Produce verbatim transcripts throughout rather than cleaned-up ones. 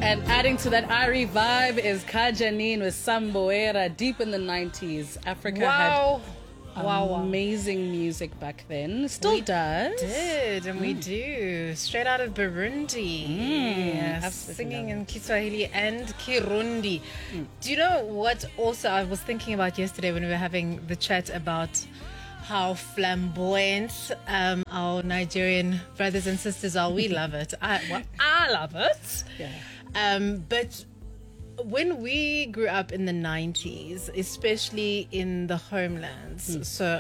And adding to that Ari vibe is Ka Janine with Samboera. Deep in the nineties, Africa Wow. had Wow, wow. amazing music back then. Still We does. Did and we do straight out of Burundi, yeah, absolutely singing love in Kiswahili and Kirundi. Do you know what? Also, I was thinking about yesterday when we were having the chat about how flamboyant um, our Nigerian brothers and sisters are. We love it. I, well, I love it. Yeah. Um, but when we grew up in the nineties, especially in the homelands, Mm. so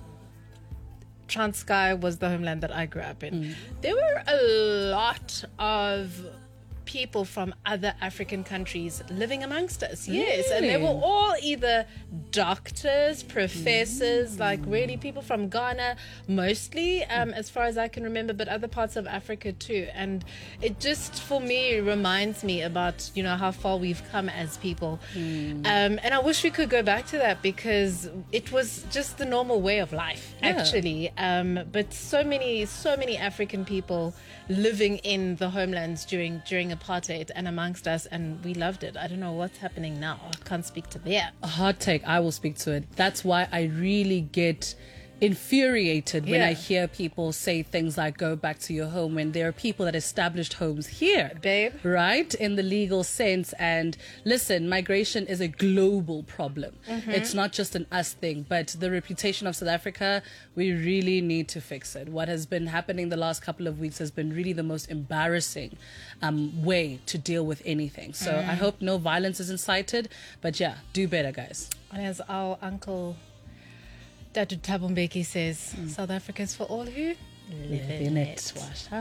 Transkei was the homeland that I grew up in. Mm. There were a lot of people from other African countries living amongst us. Yes, and they were Really? all either doctors, professors, like really people from Ghana, mostly, um, as far as I can remember, but other parts of Africa too. And it just, for me, reminds me about, you know, how far we've come as people. Um, and I wish we could go back to that because it was just the normal way of life, Yeah. actually. Um, but so many, so many African people living in the homelands during during apartheid and amongst us, and we loved it. I don't know what's happening now. I can't speak to that. A hot take, I will speak to it. That's why I really get infuriated when Yeah. I hear people say things like go back to your home when there are people that established homes here. Babe. Right? In the legal sense. And listen, migration is a global problem. It's not just an us thing, but the reputation of South Africa, we really need to fix it. What has been happening the last couple of weeks has been really the most embarrassing um, way to deal with anything. So I hope no violence is incited, but yeah, do better, guys. And as our uncle Dadu Tabumbeki says, South Africa is for all who live in it.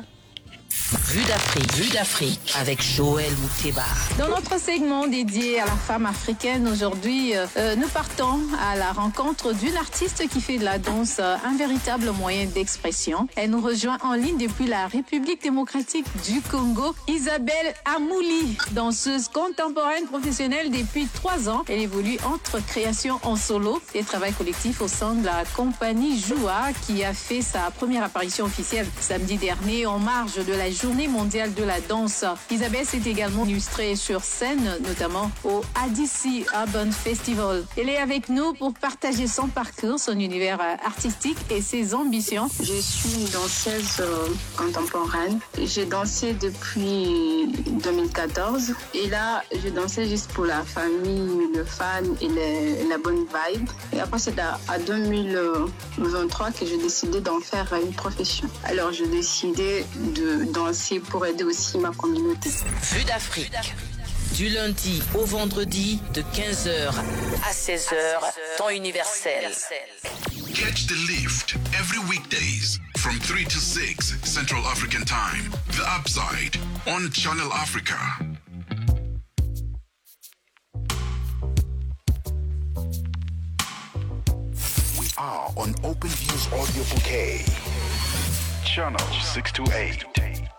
Vue d'Afrique, Vue d'Afrique avec Joël Mouteba. Dans notre segment dédié à la femme africaine, aujourd'hui, euh, nous partons à la rencontre d'une artiste qui fait de la danse euh, un véritable moyen d'expression. Elle nous rejoint en ligne depuis la République démocratique du Congo, Isabelle Amouli, danseuse contemporaine professionnelle depuis trois ans. Elle évolue entre création en solo et travail collectif au sein de la compagnie Joua, qui a fait sa première apparition officielle samedi dernier en marge de la Journée mondiale de la danse. Isabelle s'est également illustrée sur scène, notamment au A D C Urban Festival. Elle est avec nous pour partager son parcours, son univers artistique et ses ambitions. Je suis danseuse euh, contemporaine. J'ai dansé depuis deux mille quatorze et là, je dansais juste pour la famille, le fan et le- la bonne vibe. Et après, c'est à, à deux mille vingt-trois que j'ai décidé d'en faire une profession. Alors, j'ai décidé de danser pour aider aussi ma communauté. Vue d'Afrique. Du lundi au vendredi de quinze heures à seize heures, temps universel. Catch the lift every weekdays from three to six Central African Time. The Upside on Channel Africa. We are on Open Views Audio Bouquet. Channel six two eight.